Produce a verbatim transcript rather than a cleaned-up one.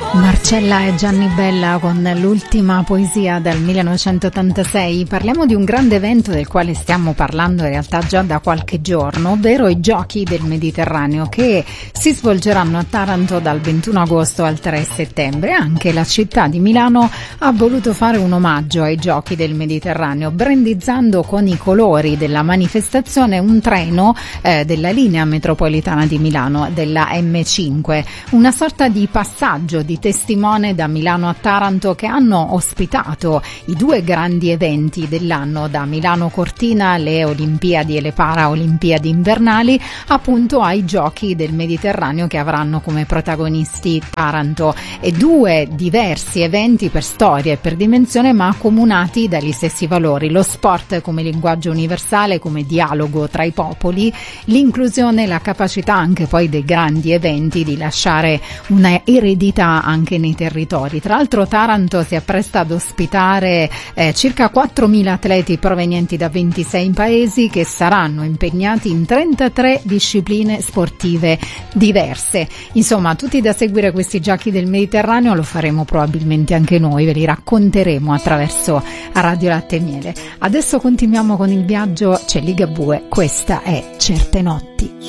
Marcella e Gianni Bella con l'ultima poesia del millenovecentottantasei. Parliamo di un grande evento del quale stiamo parlando in realtà già da qualche giorno, ovvero i Giochi del Mediterraneo, che si svolgeranno a Taranto dal ventuno agosto al tre settembre. Anche la città di Milano ha voluto fare un omaggio ai Giochi del Mediterraneo, brandizzando con i colori della manifestazione un treno eh, della linea metropolitana di Milano, della emme cinque, una sorta di passaggio di testimone da Milano a Taranto, che hanno ospitato i due grandi eventi dell'anno, da Milano Cortina, le Olimpiadi e le Paraolimpiadi invernali, appunto ai Giochi del Mediterraneo, che avranno come protagonisti Taranto, e due diversi eventi per storia e per dimensione, ma accomunati dagli stessi valori: lo sport come linguaggio universale, come dialogo tra i popoli, l'inclusione e la capacità anche poi dei grandi eventi di lasciare una eredità anche nei territori. Tra l'altro Taranto si appresta ad ospitare eh, circa quattromila atleti provenienti da ventisei paesi, che saranno impegnati in trentatré discipline sportive diverse. Insomma, tutti da seguire questi Giochi del Mediterraneo. Lo faremo probabilmente anche noi, ve li racconteremo attraverso Radio Latte e Miele. Adesso continuiamo con il viaggio, c'è Ligabue, questa è Certe Notti.